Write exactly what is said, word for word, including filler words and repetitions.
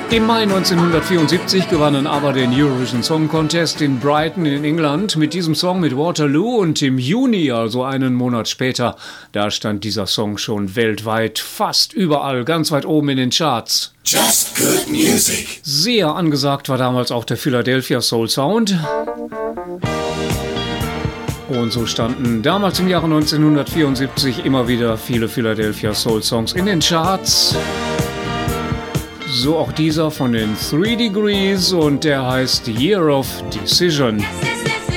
Im Mai neunzehnhundertvierundsiebzig gewannen aber den Eurovision Song Contest in Brighton in England mit diesem Song mit Waterloo und im Juni, also einen Monat später, da stand dieser Song schon weltweit fast überall, ganz weit oben in den Charts. Just good music. Sehr angesagt war damals auch der Philadelphia Soul Sound. Und so standen damals im Jahre neunzehnhundertvierundsiebzig immer wieder viele Philadelphia Soul Songs in den Charts. So auch dieser von den Three Degrees und der heißt Year of Decision.